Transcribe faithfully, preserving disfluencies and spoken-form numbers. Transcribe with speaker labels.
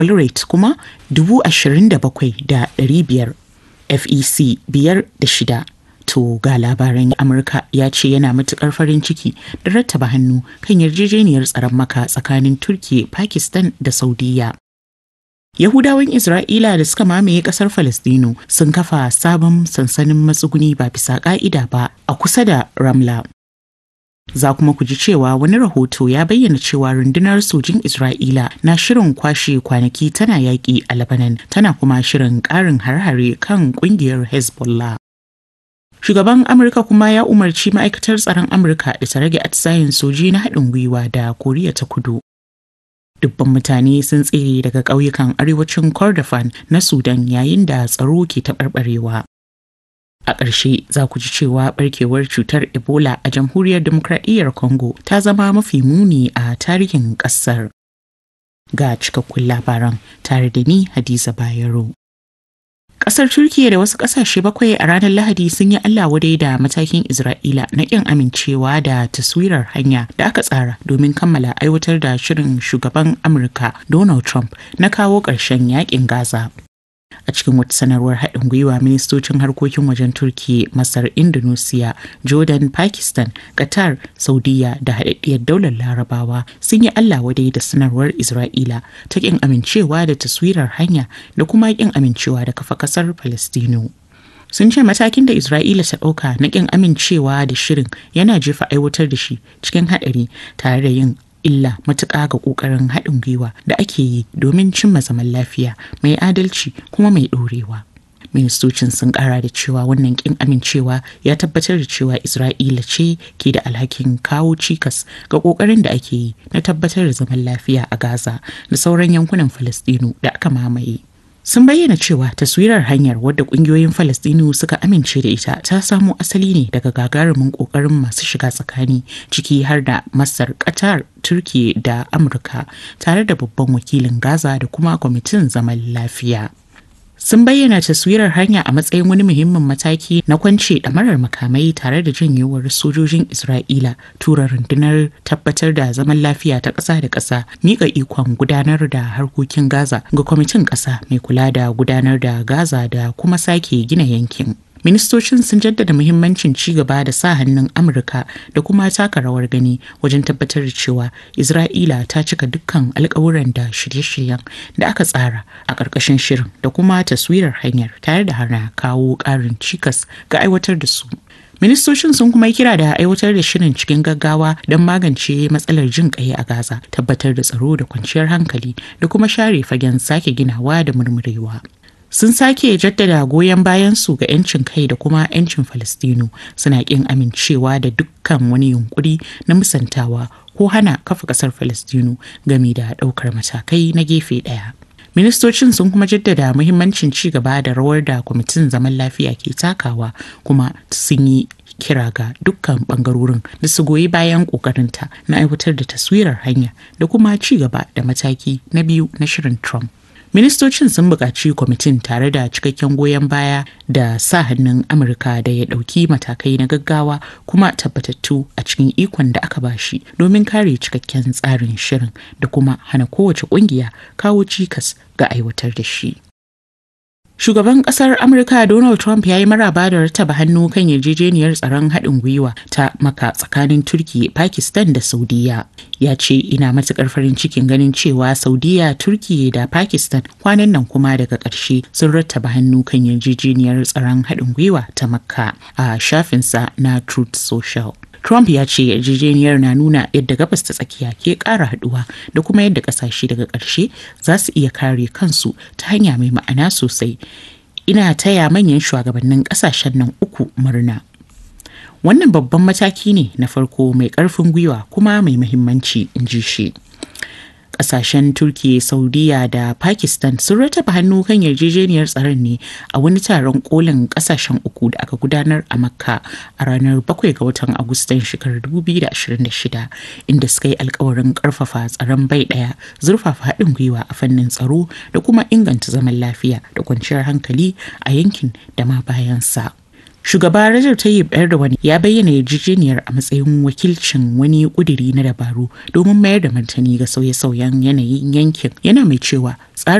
Speaker 1: rate kuma dubu ashirin da bakwai da ɗari biyar, F E C biyar da shida. To ga labaran Amurka ya ce yana matukar farin ciki da rattaba hannu kan yarjejeniyar tsaron maka tsakanin Turkiyya, Pakistan da Saudiyya. Yahudawan Isra'ila da suka mamaye kasar Falastinu sun kafa sabon sansanin matsuguni ba bisa ka'ida ba a kusa da Ramla. Za kuma ku ji cewa wani rahoto ya bayyana cewa rundunar sojin Isra'ila na shirin kwashe kwanaki tana yaƙi a Lebanon, tana kuma shirin ƙarin har-hare kan ƙungiyar Hezbollah. Shugaban Amurka kuma ya umarci ma'aikatar tsaron Amurka da ta rage atisayen soji na haɗin gwiwa da Koriya ta Kudu. Dubban mutane sun tsere daga ƙauyukan arewacin Kordofan na Sudan yayin da tsaro ke taɓarɓarewa. A ƙarshe za ku ji cewa ɓarkewar cutar Ebola a Jamhuriyar Dimokradiyyar Congo ta zama mafi muni a tarihin ƙasar. Ga cikakkun labaran tare da ni Hadiza Bayero. Ƙasar Turkiyya da wasu ƙasashe bakwai a ranar Lahadi sun yi Allah wadai da matakin Isra'ila na ƙin amincewa da taswirar hanya da aka tsara domin kammala aiwatar da shirin shugaban Amurka Donald Trump na kawo ƙarshen yaƙin Gaza. A cikin wata sanarwar haɗin gwiwa, ministocin harkokin wajen Turkiyya, Masar, Indonesia, Jordan, Pakistan, Qatar, Saudiyya da haɗaɗɗiyar daular Larabawa sun yi Allah wadai da sanarwar Isra'ila ta ƙin amincewa da taswirar hanya da kuma ƙin amincewa da kafa ƙasar Falastinu. Sun ce matakin da Isra'ila ta ɗauka na ƙin amincewa da shirin yana jefa aiwatar da shi cikin haɗari tare da yin illa matuƙa ga ƙoƙarin haɗin gwiwa da ake yi domin cimma zaman lafiya mai adalci kuma mai ɗorewa. Ministocin sun ƙara da cewa wannan ƙin amincewa ya tabbatar da cewa Isra'ila ce ke da alhakin kawo cikas ga ƙoƙarin da ake yi na tabbatar da zaman lafiya a Gaza da sauran yankunan Falastinu da aka mamaye. Sun bayyana cewa taswirar hanyar wadda kungiyoyin Falastinu suka amince da ita ta samo asali ne daga gagarumin kokarin masu shiga tsakani ciki har da Masar, Qatar, Turkiyya da Amurka tare da babban wakilin Gaza da kuma kwamitin zaman lafiya. Sun bayyana taswirar hanya a matsayin wani muhimmin mataki na kwance ɗamarar makamai tare da janyewar sojojin Isra'ila, tura rundunar tabbatar da zaman lafiya ta ƙasa da ƙasa, miƙa ikon gudanar da harkokin Gaza ga kwamitin ƙasa mai kula da gudanar da Gaza da kuma sake gina yankin. Ministocin sun jaddada muhimmancin ci gaba da sa hannun Amurka da kuma taka rawar gani wajen tabbatar da cewa Isra'ila ta cika dukkan alkawuran da shirye-shiryen da aka tsara a ƙarƙashin shirin da kuma taswirar hanyar tare da hana kawo ƙarin cikas ga aiwatar da su. Ministocin sun kuma kira da aiwatar da shirin cikin gaggawa don magance matsalar jin ƙai a Gaza, tabbatar da tsaro da kwanciyar hankali da kuma share fagen sake ginawa da murmurewa. Sun sake jaddada goyon bayansu ga 'yancin kai da kuma 'yancin Falastinu, suna ƙin amincewa da dukkan wani yunkuri na musantawa ko hana kafa ƙasar Falastinu game da ɗaukar matakai na gefe ɗaya. Ministocin sun kuma jaddada muhimmancin ci gaba da rawar da kwamitin zaman lafiya ke takawa, kuma sun yi kira ga dukkan bangarorin da su goyi bayan ƙoƙarinta na aiwatar da taswirar hanya da kuma ci gaba da mataki na biyu na shirin Trump. Ministocin sun buƙaci kwamitin tare da cikakken goyon baya da sa hannun Amurka da ya ɗauki matakai na gaggawa kuma tabbatattu a cikin ikon da aka bashi domin kare cikakken tsarin shirin da kuma hana kowace ƙungiya kawo cikas ga aiwatar da shi. Shugaban ƙasar Amurka Donald Trump ya yi maraba da rattaba hannu kan yarjejeniyar tsaron haɗin gwiwa ta maka tsakanin Turkiyya, Pakistan da Saudiyya. Ya ce ina matuƙar farin cikin ganin cewa Saudiyya, Turkiyya da Pakistan kwanan nan kuma daga ƙarshe sun rattaba hannu kan yarjejeniyar tsaron haɗin gwiwa ta Makka a shafinsa na Truth Social. Trump ya ce yarjejeniyar na nuna yadda gabas ta tsakiya ke ƙara haɗuwa da kuma yadda ƙasashe daga ƙarshe za su iya kare kansu ta hanya mai ma'ana sosai. Ina taya manyan shugabannin ƙasashen nan uku murna. Wannan babban mataki ne na farko mai ƙarfin gwiwa kuma mai muhimmanci, in ji shi. Ƙasashen Turkiyya, Saudiyya da Pakistan sun rattaba hannu kan yarjejeniyar tsaron ne a wani taron kolin ƙasashen uku da aka gudanar a Makka a ranar bakwai ga watan Agustan shekarar dubu biyu da ashirin da shida, inda suka yi alkawarin ƙarfafa tsaron bai ɗaya, zurfafa haɗin gwiwa a fannin tsaro da kuma inganta zaman lafiya da kwanciyar hankali a yankin da ma bayansa. Shugaba Recep Tayyip Erdogan ya bayyana yarjejeniyar a matsayin wakilcin wani ƙudiri na dabaru domin mayar da martani ga sauye-sauyen yanayin yankin, yana mai cewa tsarin